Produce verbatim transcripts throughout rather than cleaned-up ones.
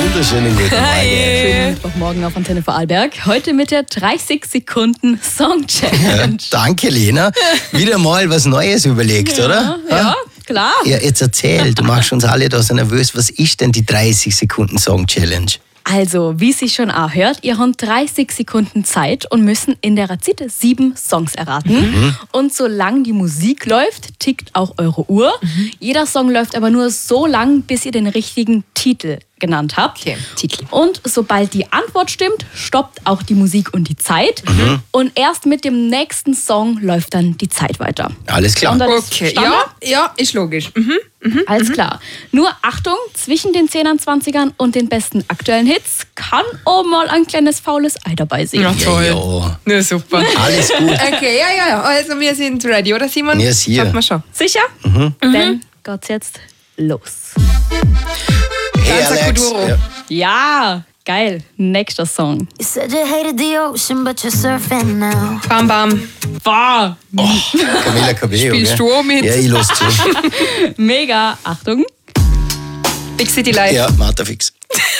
wunderschönen guten Morgen. Schönen Mittwochmorgen auf Antenne Vorarlberg. Heute mit der dreißig Sekunden Song Challenge. Ja, danke, Lena. Wieder mal was Neues überlegt, ja, oder? Ja, klar. Ja, jetzt erzähl, du machst uns alle da so nervös. Was ist denn die dreißig Sekunden Song Challenge? Also, wie sich schon auch hört, ihr habt dreißig Sekunden Zeit und müssen in der Razite sieben Songs erraten. Mhm. Und solange die Musik läuft, tickt auch eure Uhr. Mhm. Jeder Song läuft aber nur so lang, bis ihr den richtigen Titel genannt habt. Okay, Titel. Und sobald die Antwort stimmt, stoppt auch die Musik und die Zeit. Mhm. Und erst mit dem nächsten Song läuft dann die Zeit weiter. Alles klar. Okay, ja, ja, ist logisch. Mhm. Mhm. Alles mhm. klar. Nur Achtung, zwischen den Zehnern, Zwanzigern und den besten aktuellen Hits kann auch mal ein kleines faules Ei dabei sein. Ja, toll. Ja, ja. Ja, super. Alles gut. Okay, ja, ja, ja. Also wir sind ready, oder Simon? Wir sind hier. Schaut mal schon. Sicher? Mhm. Dann geht's jetzt los. Hey, Danza Alex. Kuduro. Ja. Ja, geil. Nächster Song. You said you hated the ocean, but you're surfing now. Bam, bam. Boah, Oh, Camila Cabello. Spielst gell? du auch mit? Ja, ich los zu. mega. Achtung. Big City Live. Ja, Martha Fix.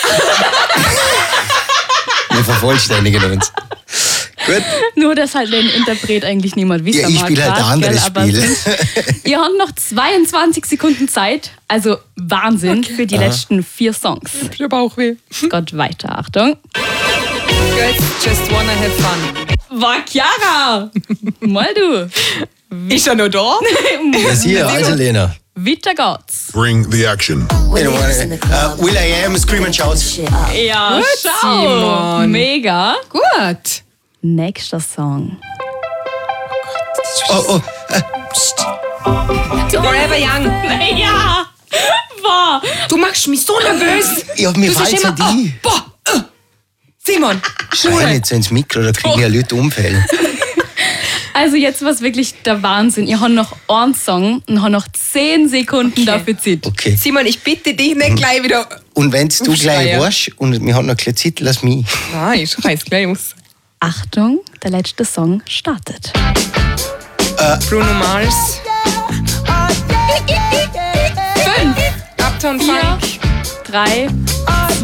Wir vervollständigen uns. Gut. Nur, dass halt den Interpret eigentlich niemand wissen Ja, ich mag, spiele halt ein grad, anderes gell, aber Spiel. sonst- Ihr habt noch zweiundzwanzig Sekunden Zeit. Also Wahnsinn für die letzten vier Songs. Ich hab Bauchweh. Gott weiter. Achtung. Girls just wanna have fun. War Chiara. Mal du. Ist er noch da? Ja, hier, also Lena. Weiter geht's. Bring the action. Hey, du meine, uh, Will I Am, Scream and Shout. Ja, Gut, schau. Simon. Mega. Gut. Nächster Song. Oh, oh, Forever Young. Ja. War. Du machst mich so nervös. ja, mir Du sagst fällt's immer, an die. oh, boah, äh. Simon, Schrei Schule. nicht so ins Mikro, da kriegen ja Leute Umfällen. Also jetzt war es wirklich der Wahnsinn. Ihr habt noch einen Song und habt noch zehn Sekunden dafür Zeit. Okay. Simon, ich bitte dich nicht gleich wieder. Und wenn's du gleich Aufschreien. warst und wir haben noch ein bisschen Zeit, lass mich. Nein, ich schrei's gleich aus. Achtung, der letzte Song startet. Bruno Mars. Fünf, Uptown vier, Funk. drei,